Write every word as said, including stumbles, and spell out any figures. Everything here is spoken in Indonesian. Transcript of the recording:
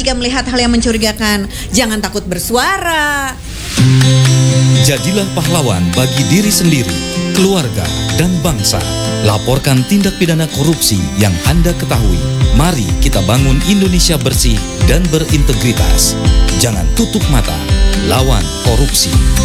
jika melihat hal yang mencurigakan. Jangan takut bersuara. Jadilah pahlawan bagi diri sendiri, keluarga, dan bangsa. Laporkan tindak pidana korupsi yang Anda ketahui. Mari kita bangun Indonesia bersih dan berintegritas. Jangan tutup mata, lawan korupsi.